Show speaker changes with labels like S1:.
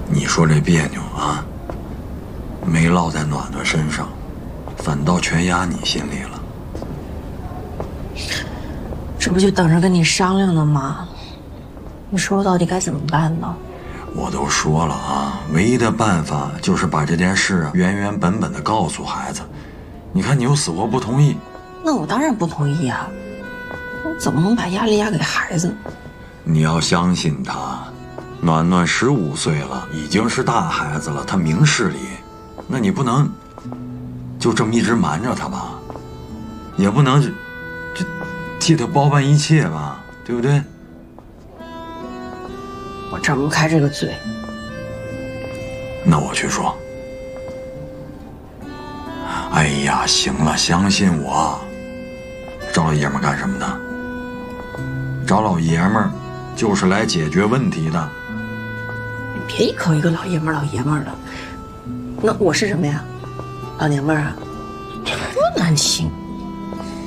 S1: 你说这别扭啊，没落在暖暖身上，反倒全压你心里了。
S2: 这不就等着跟你商量呢吗？你说我到底该怎么办呢？
S1: 我都说了啊，唯一的办法就是把这件事啊原原本本的告诉孩子。你看你又死活不同意。
S2: 那我当然不同意啊！我怎么能把压力压给孩子呢？
S1: 你要相信他，暖暖15岁了，已经是大孩子了，他明事理。那你不能就这么一直瞒着他吧？也不能就替他包办一切吧，对不对？
S2: 我张不开这个嘴。
S1: 那我去说。哎呀，行了，相信我。找老爷们干什么的？找老爷们儿就是来解决问题的。
S2: 你别一口一个老爷们儿老爷们儿的。那我是什么呀？老娘们儿啊？多难听！